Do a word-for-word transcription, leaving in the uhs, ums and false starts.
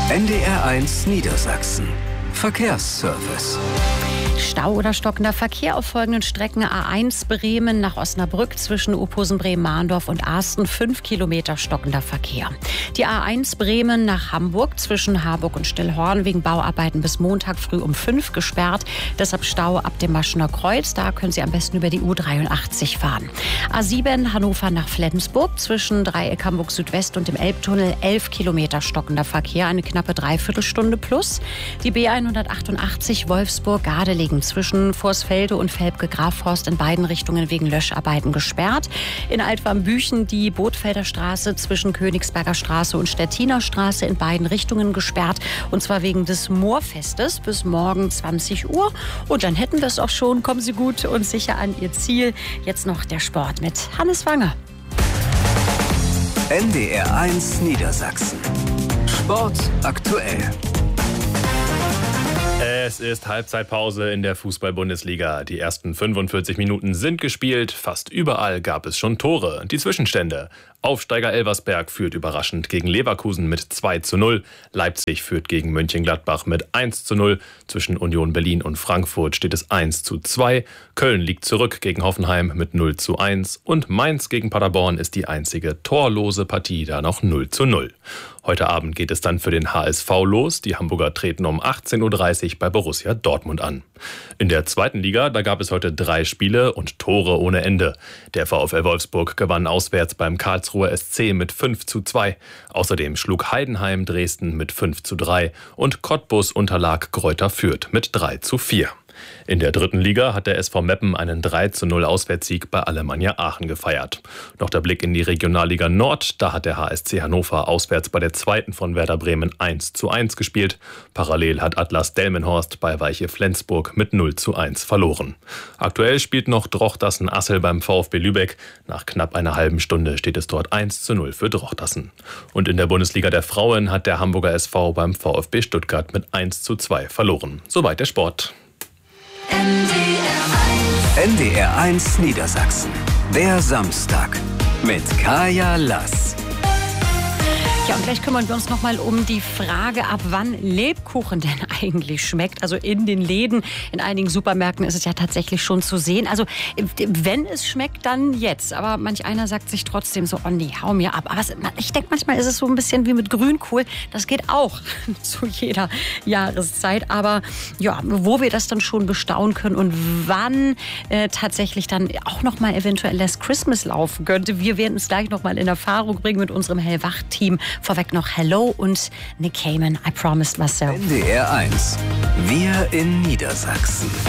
N D R eins Niedersachsen. Verkehrsservice. Stau oder stockender Verkehr auf folgenden Strecken: A eins Bremen nach Osnabrück zwischen Uphusen, Bremen-Mahndorf und Arsten, fünf Kilometer stockender Verkehr. Die A eins Bremen nach Hamburg zwischen Harburg und Stillhorn wegen Bauarbeiten bis Montag früh um fünf gesperrt. Deshalb Stau ab dem Maschener Kreuz. Da können Sie am besten über die U dreiundachtzig fahren. A sieben Hannover nach Flensburg zwischen Dreieck Hamburg Südwest und dem Elbtunnel, elf Kilometer stockender Verkehr, eine knappe Dreiviertelstunde plus. Die B hundertachtundachtzig Wolfsburg-Gardelegen zwischen Vorsfelde und Velpke-Grafhorst in beiden Richtungen wegen Löscharbeiten gesperrt. In Altwarmbüchen die Bootfelder Straße zwischen Königsberger Straße und Stettiner Straße in beiden Richtungen gesperrt. Und zwar wegen des Moorfestes bis morgen zwanzig Uhr. Und dann hätten wir es auch schon. Kommen Sie gut und sicher an Ihr Ziel. Jetzt noch der Sport mit Hannes Wanger. N D R eins Niedersachsen. Sport aktuell. Es ist Halbzeitpause in der Fußball-Bundesliga. Die ersten fünfundvierzig Minuten sind gespielt. Fast überall gab es schon Tore. Die Zwischenstände: Aufsteiger Elversberg führt überraschend gegen Leverkusen mit zwei zu null. Leipzig führt gegen Mönchengladbach mit eins zu null. Zwischen Union Berlin und Frankfurt steht es eins zu zwei. Köln liegt zurück gegen Hoffenheim mit null zu eins. Und Mainz gegen Paderborn ist die einzige torlose Partie, da noch null zu null. Heute Abend geht es dann für den H S V los. Die Hamburger treten um achtzehn Uhr dreißig bei Borussia Dortmund an. In der zweiten Liga, da gab es heute drei Spiele und Tore ohne Ende. Der VfL Wolfsburg gewann auswärts beim Karlsruher S C mit fünf zu zwei. Außerdem schlug Heidenheim Dresden mit fünf zu drei und Cottbus unterlag Greuther Fürth mit drei zu vier. In der dritten Liga hat der S V Meppen einen drei zu null Auswärtssieg bei Alemannia Aachen gefeiert. Noch der Blick in die Regionalliga Nord. Da hat der H S C Hannover auswärts bei der zweiten von Werder Bremen eins zu eins gespielt. Parallel hat Atlas Delmenhorst bei Weiche Flensburg mit null zu eins verloren. Aktuell spielt noch Drochtersen-Assel beim VfB Lübeck. Nach knapp einer halben Stunde steht es dort eins zu null für Drochtersen. Und in der Bundesliga der Frauen hat der Hamburger S V beim VfB Stuttgart mit eins zu zwei verloren. Soweit der Sport. N D R eins Niedersachsen. Der Samstag mit Kaya Lass. Ja, und gleich kümmern wir uns noch mal um die Frage, ab wann Lebkuchen denn eigentlich schmeckt. Also in den Läden, in einigen Supermärkten ist es ja tatsächlich schon zu sehen. Also wenn es schmeckt, dann jetzt. Aber manch einer sagt sich trotzdem so, oh nee, hau mir ab. Aber ich denke, manchmal ist es so ein bisschen wie mit Grünkohl. Das geht auch zu jeder Jahreszeit. Aber ja, wo wir das dann schon bestaunen können und wann äh, tatsächlich dann auch noch mal eventuell Last Christmas laufen könnte. Wir werden es gleich noch mal in Erfahrung bringen mit unserem Hellwach-Team. Vorweg noch Hello und Nick Cayman, I Promised Myself. N D R eins. Wir in Niedersachsen.